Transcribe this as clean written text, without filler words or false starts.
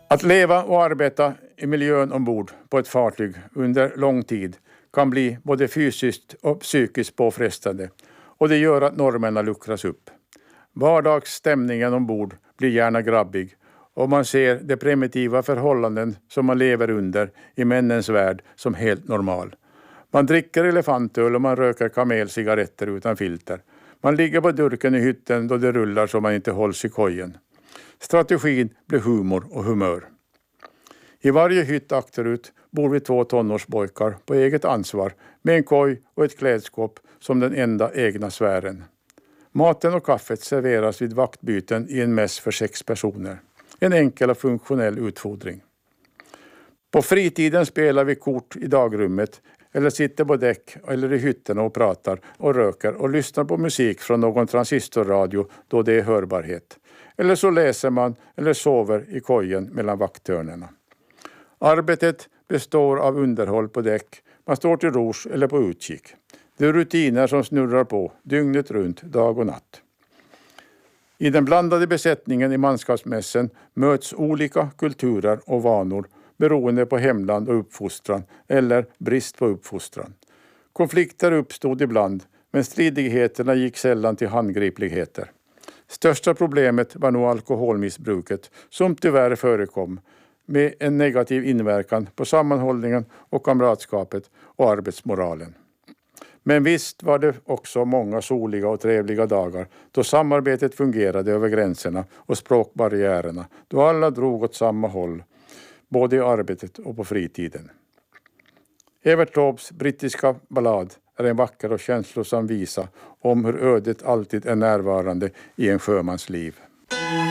Att leva och arbeta i miljön ombord på ett fartyg under lång tid kan bli både fysiskt och psykiskt påfrestande, och det gör att normerna luckras upp. Vardagsstämningen ombord blir gärna grabbig och man ser de primitiva förhållanden som man lever under i männens värld som helt normal. Man dricker elefantöl och man röker kamelcigaretter utan filter. Man ligger på durken i hytten då det rullar så man inte hålls i kojen. Strategin blir humor och humör. I varje hytt akterut bor vi 2 tonårsbojkar på eget ansvar med en koj och ett klädskåp som den enda egna sfären. Maten och kaffet serveras vid vaktbyten i en mäss för 6 personer. En enkel och funktionell utfodring. På fritiden spelar vi kort i dagrummet eller sitter på däck eller i hytterna och pratar och röker och lyssnar på musik från någon transistorradio då det är hörbarhet. Eller så läser man eller sover i kojen mellan vakthörnerna. Arbetet består av underhåll på däck. Man står till rors eller på utkik. Det är rutiner som snurrar på dygnet runt, dag och natt. I den blandade besättningen i manskapsmässen möts olika kulturer och vanor beroende på hemland och uppfostran eller brist på uppfostran. Konflikter uppstod ibland, men stridigheterna gick sällan till handgripligheter. Största problemet var nog alkoholmissbruket som tyvärr förekom med en negativ inverkan på sammanhållningen och kamratskapet och arbetsmoralen. Men visst var det också många soliga och trevliga dagar då samarbetet fungerade över gränserna och språkbarriärerna, då alla drog åt samma håll, både i arbetet och på fritiden. Evert Taubes brittiska ballad är en vacker och känslosam visa om hur ödet alltid är närvarande i en sjömans liv.